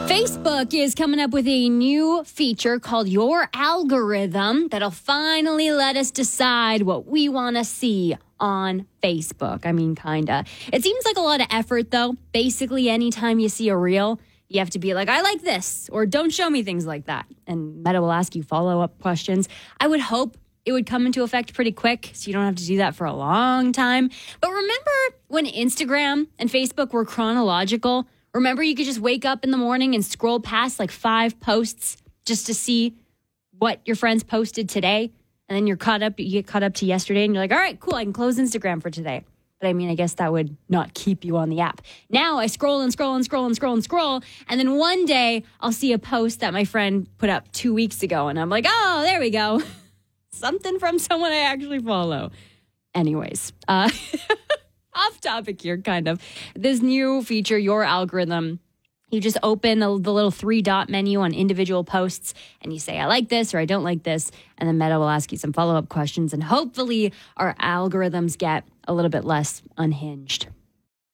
Facebook is coming up with a new feature called Your Algorithm that'll finally let us decide what we want to see on Facebook. I mean, kinda. It seems like a lot of effort, though. Basically, anytime you see a reel, you have to be like, I like this, or don't show me things like that. And Meta will ask you follow-up questions. I would hope it would come into effect pretty quick, so you don't have to do that for a long time. But remember when Instagram and Facebook were chronological? Remember you could just wake up in the morning and scroll past like 5 posts just to see what your friends posted today? And then you get caught up to yesterday and you're like, all right, cool, I can close Instagram for today. But I mean, I guess that would not keep you on the app. Now I scroll and scroll and scroll and scroll and scroll. And then one day I'll see a post that my friend put up 2 weeks ago. And I'm like, oh, there we go. Something from someone I actually follow. Anyways, off topic here, kind of. This new feature, Your Algorithm, you just open the little 3-dot menu on individual posts and you say, I like this or I don't like this. And then Meta will ask you some follow-up questions and hopefully our algorithms get a little bit less unhinged.